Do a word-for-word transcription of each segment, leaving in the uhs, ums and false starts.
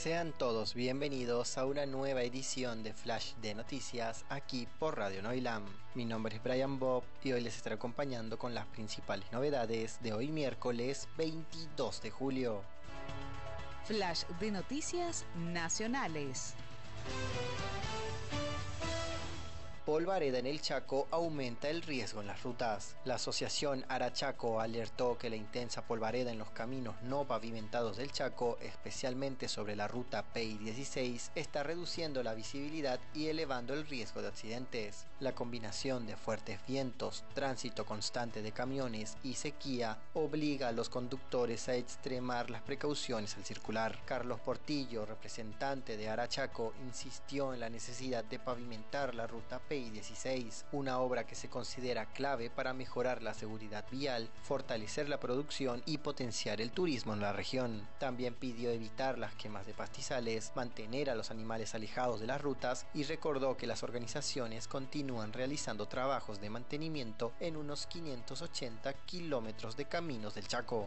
Sean todos bienvenidos a una nueva edición de Flash de Noticias aquí por Radio Noilam. Mi nombre es Brian Bob y hoy les estaré acompañando con las principales novedades de hoy miércoles veintidós de julio. Flash de Noticias Nacionales. Polvareda en el Chaco aumenta el riesgo en las rutas. La asociación Arachaco alertó que la intensa polvareda en los caminos no pavimentados del Chaco, especialmente sobre la ruta P I dieciséis, está reduciendo la visibilidad y elevando el riesgo de accidentes. La combinación de fuertes vientos, tránsito constante de camiones y sequía obliga a los conductores a extremar las precauciones al circular. Carlos Portillo, representante de Arachaco, insistió en la necesidad de pavimentar la ruta P I dieciséis, una obra que se considera clave para mejorar la seguridad vial, fortalecer la producción y potenciar el turismo en la región. También pidió evitar las quemas de pastizales, mantener a los animales alejados de las rutas y recordó que las organizaciones continúan realizando trabajos de mantenimiento en unos quinientos ochenta kilómetros de caminos del Chaco.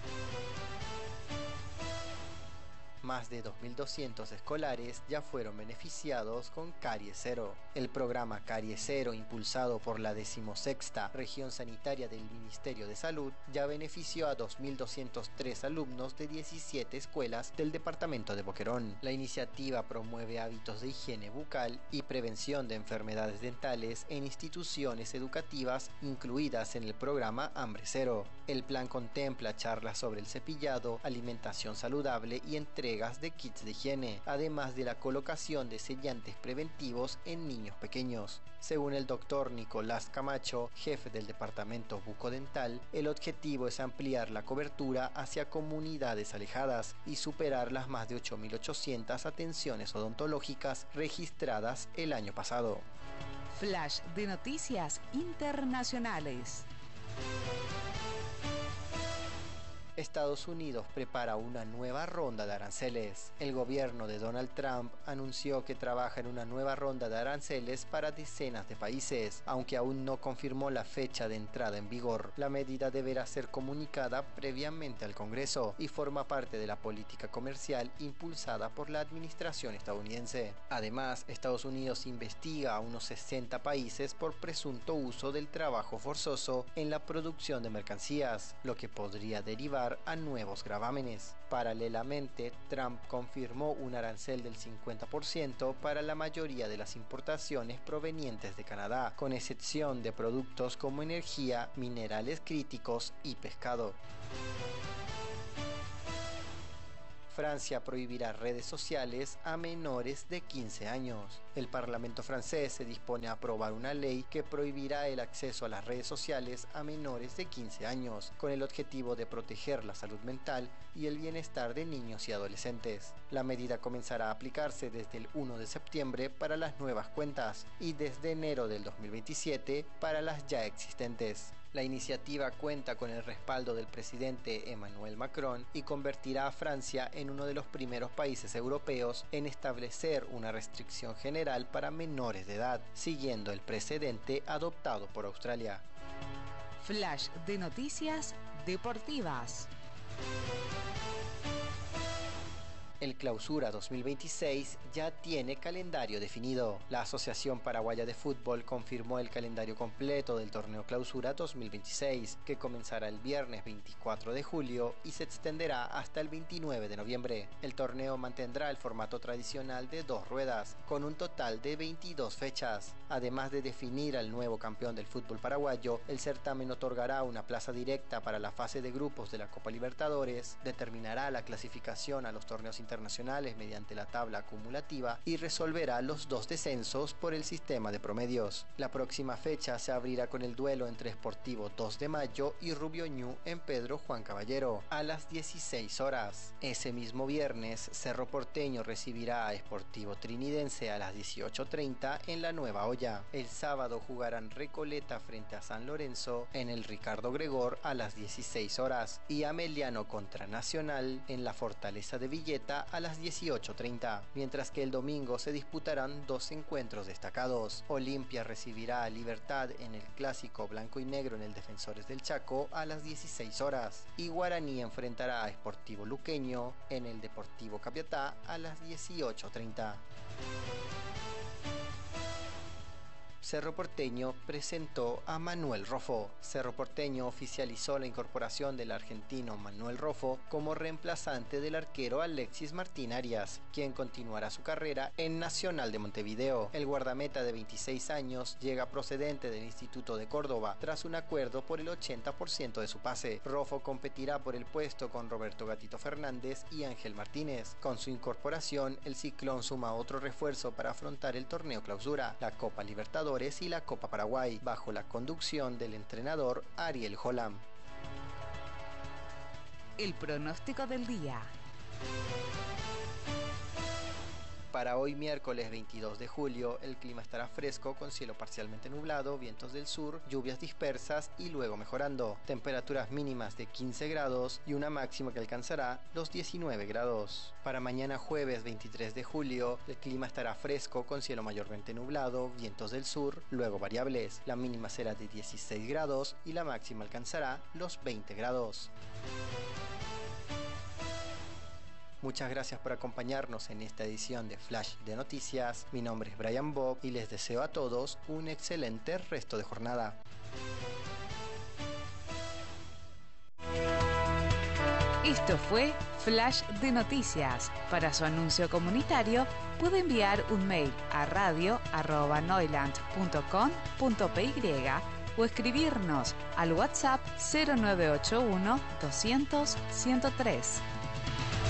Más de dos mil doscientos escolares ya fueron beneficiados con Caries Cero. El programa Caries Cero, impulsado por la decimosexta Región Sanitaria del Ministerio de Salud, ya benefició a dos mil doscientos tres alumnos de diecisiete escuelas del departamento de Boquerón. La iniciativa promueve hábitos de higiene bucal y prevención de enfermedades dentales en instituciones educativas incluidas en el programa Hambre Cero. El plan contempla charlas sobre el cepillado, alimentación saludable y entrega de kits de higiene, además de la colocación de sellantes preventivos en niños pequeños. Según el doctor Nicolás Camacho, jefe del departamento bucodental, el objetivo es ampliar la cobertura hacia comunidades alejadas y superar las más de ocho mil ochocientas atenciones odontológicas registradas el año pasado. Flash de Noticias Internacionales. Estados Unidos prepara una nueva ronda de aranceles. El gobierno de Donald Trump anunció que trabaja en una nueva ronda de aranceles para decenas de países, aunque aún no confirmó la fecha de entrada en vigor. La medida deberá ser comunicada previamente al Congreso y forma parte de la política comercial impulsada por la administración estadounidense. Además, Estados Unidos investiga a unos sesenta países por presunto uso del trabajo forzoso en la producción de mercancías, lo que podría derivar a nuevos gravámenes. Paralelamente, Trump confirmó un arancel del cincuenta por ciento para la mayoría de las importaciones provenientes de Canadá, con excepción de productos como energía, minerales críticos y pescado. Francia prohibirá redes sociales a menores de quince años. El Parlamento francés se dispone a aprobar una ley que prohibirá el acceso a las redes sociales a menores de quince años, con el objetivo de proteger la salud mental y el bienestar de niños y adolescentes. La medida comenzará a aplicarse desde el primero de septiembre para las nuevas cuentas y desde enero del dos mil veintisiete para las ya existentes. La iniciativa cuenta con el respaldo del presidente Emmanuel Macron y convertirá a Francia en uno de los primeros países europeos en establecer una restricción general para menores de edad, siguiendo el precedente adoptado por Australia. Flash de Noticias Deportivas. El Clausura dos mil veintiséis ya tiene calendario definido. La Asociación Paraguaya de Fútbol confirmó el calendario completo del torneo Clausura dos mil veintiséis, que comenzará el viernes veinticuatro de julio y se extenderá hasta el veintinueve de noviembre. El torneo mantendrá el formato tradicional de dos ruedas, con un total de veintidós fechas. Además de definir al nuevo campeón del fútbol paraguayo, el certamen otorgará una plaza directa para la fase de grupos de la Copa Libertadores, determinará la clasificación a los torneos internacionales internacionales mediante la tabla acumulativa y resolverá los dos descensos por el sistema de promedios. La próxima fecha se abrirá con el duelo entre Sportivo dos de Mayo y Rubio Ñu en Pedro Juan Caballero a las dieciséis horas. Ese mismo viernes, Cerro Porteño recibirá a Sportivo Trinidense a las dieciocho treinta en la Nueva Olla. El sábado jugarán Recoleta frente a San Lorenzo en el Ricardo Gregor a las dieciséis horas y Ameliano contra Nacional en la Fortaleza de Villeta a las dieciocho treinta, mientras que el domingo se disputarán dos encuentros destacados. Olimpia recibirá a Libertad en el clásico blanco y negro en el Defensores del Chaco a las dieciséis horas y Guaraní enfrentará a Sportivo Luqueño en el Deportivo Capiatá a las dieciocho treinta. Cerro Porteño presentó a Manuel Rofo. Cerro Porteño oficializó la incorporación del argentino Manuel Rofo como reemplazante del arquero Alexis Martín Arias, quien continuará su carrera en Nacional de Montevideo. El guardameta de veintiséis años llega procedente del Instituto de Córdoba tras un acuerdo por el ochenta por ciento de su pase. Rofo competirá por el puesto con Roberto Gatito Fernández y Ángel Martínez. Con su incorporación, el Ciclón suma otro refuerzo para afrontar el torneo Clausura, la Copa Libertadores y la Copa Paraguay, bajo la conducción del entrenador Ariel Holland. El pronóstico del día. Para hoy miércoles veintidós de julio, el clima estará fresco con cielo parcialmente nublado, vientos del sur, lluvias dispersas y luego mejorando. Temperaturas mínimas de quince grados y una máxima que alcanzará los diecinueve grados. Para mañana jueves veintitrés de julio, el clima estará fresco con cielo mayormente nublado, vientos del sur, luego variables. La mínima será de dieciséis grados y la máxima alcanzará los veinte grados. Muchas gracias por acompañarnos en esta edición de Flash de Noticias. Mi nombre es Brian Bob y les deseo a todos un excelente resto de jornada. Esto fue Flash de Noticias. Para su anuncio comunitario puede enviar un mail a radio arroba noiland punto com punto py o escribirnos al WhatsApp cero nueve ocho uno doscientos ciento tres.